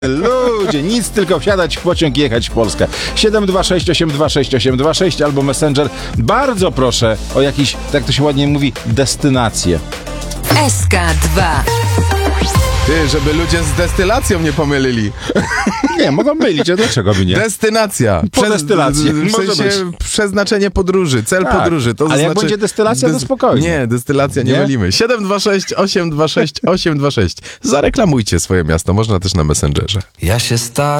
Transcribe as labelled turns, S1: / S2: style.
S1: Ludzie, nic, tylko wsiadać w pociąg i jechać w Polskę. 726 826 826 albo Messenger. Bardzo proszę o jakiś, tak to się ładnie mówi, destynację.
S2: SK2.
S3: Ty, żeby ludzie z destylacją nie pomylili.
S1: Nie, mogą mylić, a dlaczego by nie?
S3: Destynacja.
S1: Po destylacji.
S3: W
S1: Może
S3: sensie
S1: być.
S3: przeznaczenie podróży, cel
S1: Tak,
S3: podróży. To
S1: ale jak
S3: znaczy,
S1: będzie destylacja, to spokojnie.
S3: Nie, destylacja nie
S1: Nie?
S3: mylimy. 726 826 826. Zareklamujcie swoje miasto, można też na Messengerze.
S4: Ja się staram.